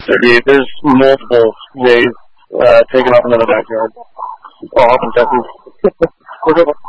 There's multiple ways taking off another backyard. All up in Texas.